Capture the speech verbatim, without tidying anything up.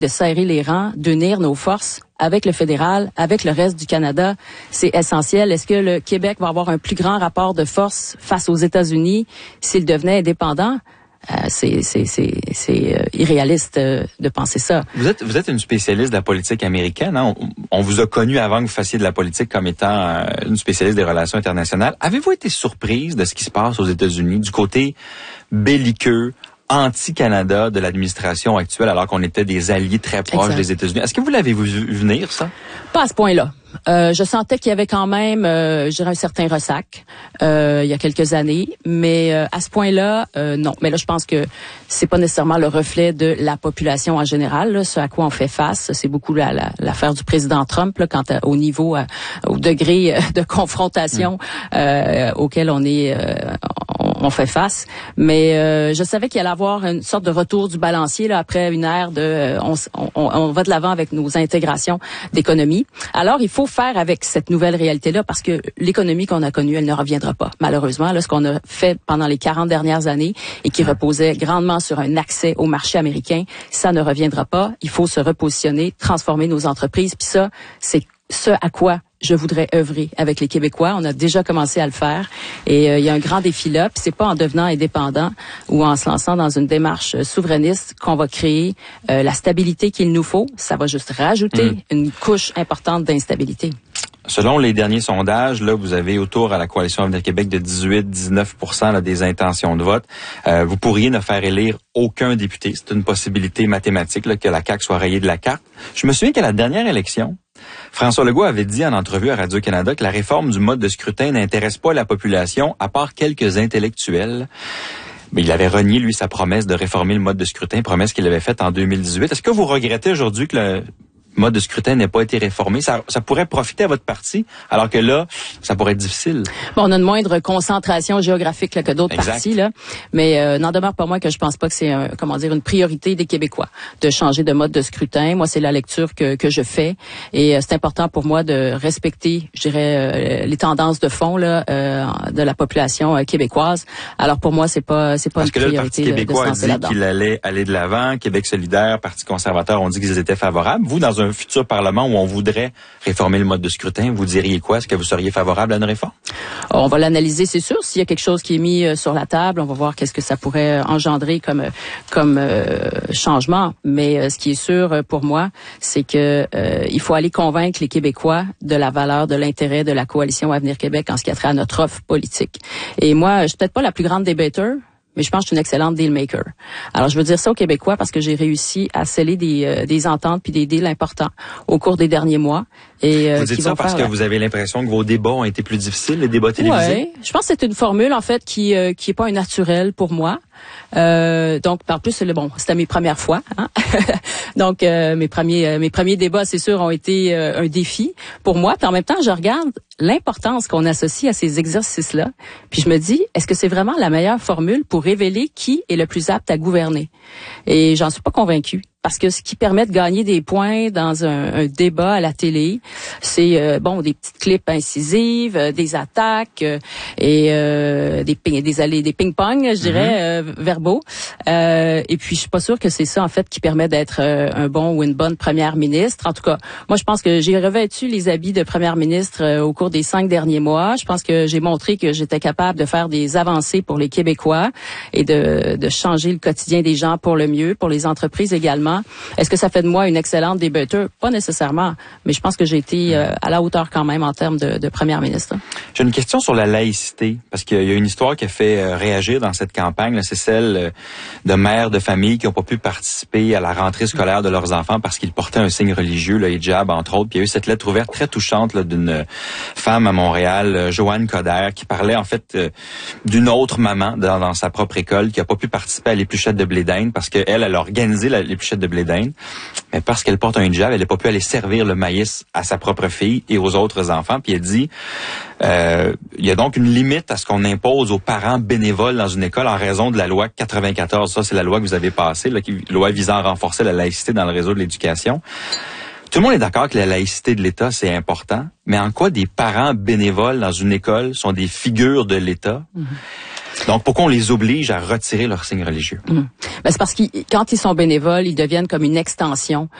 de serrer les rangs, d'unir nos forces avec le fédéral, avec le reste du Canada. C'est essentiel. Est-ce que le Québec va avoir un plus grand rapport de force face aux États-Unis s'il devenait indépendant? Euh, c'est c'est c'est c'est euh, irréaliste euh, de penser ça. Vous êtes vous êtes une spécialiste de la politique américaine, hein? on, on vous a connu avant que vous fassiez de la politique comme étant euh, une spécialiste des relations internationales. Avez-vous été surprise de ce qui se passe aux États-Unis du côté belliqueux, anti-Canada de l'administration actuelle, alors qu'on était des alliés très proches exact. Des États-Unis? Est-ce que vous l'avez vu venir, ça? Pas à ce point-là. Euh, je sentais qu'il y avait quand même, euh, je dirais, un certain ressac euh, il y a quelques années, mais euh, à ce point-là, euh, non. Mais là, je pense que c'est pas nécessairement le reflet de la population en général. Là, ce à quoi on fait face, c'est beaucoup la, la, l'affaire du président Trump, là, quant à, au niveau, à, au degré de confrontation euh, auquel on est, euh, on, on fait face. Mais euh, je savais qu'il allait avoir une sorte de retour du balancier là après une ère de, euh, on, on, on va de l'avant avec nos intégrations d'économie. Alors, il faut faire avec cette nouvelle réalité-là parce que l'économie qu'on a connue, elle ne reviendra pas. Malheureusement, là, ce qu'on a fait pendant les quarante dernières années et qui reposait grandement sur un accès au marché américain, ça ne reviendra pas. Il faut se repositionner, transformer nos entreprises. Puis ça, c'est ce à quoi je voudrais œuvrer avec les Québécois. On a déjà commencé à le faire et euh, il y a un grand défi là. Puis c'est pas en devenant indépendant ou en se lançant dans une démarche souverainiste qu'on va créer euh, la stabilité qu'il nous faut. Ça va juste rajouter mmh. une couche importante d'instabilité. Selon les derniers sondages, là, vous avez autour à la Coalition Avenir Québec de dix-huit à dix-neuf pour cent là, des intentions de vote. Euh, vous pourriez ne faire élire aucun député. C'est une possibilité mathématique là, que la C A Q soit rayée de la carte. Je me souviens qu'à la dernière élection, François Legault avait dit en entrevue à Radio-Canada que la réforme du mode de scrutin n'intéresse pas la population, à part quelques intellectuels. Mais il avait renié, lui, sa promesse de réformer le mode de scrutin, promesse qu'il avait faite en deux mille dix-huit. Est-ce que vous regrettez aujourd'hui que le mode de scrutin n'ait pas été réformé? Ça, ça pourrait profiter à votre parti, alors que là, ça pourrait être difficile. Bon, on a une moindre concentration géographique là, que d'autres exact. Partis, là, mais euh, n'en demeure pas moins que je pense pas que c'est un, comment dire une priorité des Québécois de changer de mode de scrutin. Moi, c'est la lecture que que je fais et euh, c'est important pour moi de respecter, je dirais, euh, les tendances de fond là euh, de la population euh, québécoise. Alors pour moi, c'est pas c'est pas Parce une que là, priorité. Le Parti québécois de, de a dit qu'il allait aller de l'avant. Québec solidaire, Parti conservateur ont dit qu'ils étaient favorables. Vous, dans un futur Parlement où on voudrait réformer le mode de scrutin, vous diriez quoi? Est-ce que vous seriez favorable à une réforme? On va l'analyser, c'est sûr. S'il y a quelque chose qui est mis euh, sur la table, on va voir qu'est-ce que ça pourrait engendrer comme comme euh, changement. Mais euh, ce qui est sûr euh, pour moi, c'est que euh, il faut aller convaincre les Québécois de la valeur, de l'intérêt de la Coalition Avenir Québec en ce qui a trait à notre offre politique. Et moi, je suis peut-être pas la plus grande débatteur, mais je pense que je suis une excellente deal maker. Alors, je veux dire ça aux Québécois parce que j'ai réussi à sceller des, euh, des ententes puis des deals importants au cours des derniers mois. Et, euh, vous dites ça parce faire, que vous avez l'impression que vos débats ont été plus difficiles, les débats télévisés? Oui, je pense que c'est une formule, en fait, qui euh, qui est pas un naturel pour moi. Euh, donc, par plus, c'est bon, c'était mes premières fois. Hein? donc, euh, mes premiers euh, mes premiers débats, c'est sûr, ont été euh, un défi pour moi. Puis en même temps, je regarde l'importance qu'on associe à ces exercices-là. Puis je me dis, est-ce que c'est vraiment la meilleure formule pour révéler qui est le plus apte à gouverner? Et j'en suis pas convaincue. Parce que ce qui permet de gagner des points dans un, un débat à la télé, c'est euh, bon des petites clips incisives, euh, des attaques euh, et euh, des ping, des allées, des ping-pong, je dirais, mm-hmm. euh, verbaux. Euh, et puis je suis pas sûre que c'est ça en fait qui permet d'être euh, un bon ou une bonne première ministre. En tout cas, moi je pense que j'ai revêtu les habits de première ministre euh, au cours des cinq derniers mois. Je pense que j'ai montré que j'étais capable de faire des avancées pour les Québécois et de, de changer le quotidien des gens pour le mieux, pour les entreprises également. Est-ce que ça fait de moi une excellente débatteuse? Pas nécessairement, mais je pense que j'ai été euh, à la hauteur quand même en termes de, de première ministre. J'ai une question sur la laïcité, parce qu'il y a une histoire qui a fait euh, réagir dans cette campagne. Là, c'est celle euh, de mères de famille qui n'ont pas pu participer à la rentrée scolaire de leurs enfants parce qu'ils portaient un signe religieux, le hijab, entre autres. Puis il y a eu cette lettre ouverte très touchante là, d'une femme à Montréal, euh, Joanne Coder, qui parlait en fait euh, d'une autre maman dans, dans sa propre école qui n'a pas pu participer à l'épluchette de blé d'Inde parce qu'elle, elle a organisé la, l'épluchette de blé d'Inde, mais parce qu'elle porte un hijab, elle n'a pas pu aller servir le maïs à sa propre fille et aux autres enfants. Puis elle dit, euh, il y a donc une limite à ce qu'on impose aux parents bénévoles dans une école en raison de la loi quatre-vingt-quatorze. Ça, c'est la loi que vous avez passée, la loi visant à renforcer la laïcité dans le réseau de l'éducation. Tout le monde est d'accord que la laïcité de l'État, c'est important, mais en quoi des parents bénévoles dans une école sont des figures de l'État? Mm-hmm. Donc, pourquoi on les oblige à retirer leur signe religieux? Mmh. Ben, c'est parce que quand ils sont bénévoles, ils deviennent comme une extension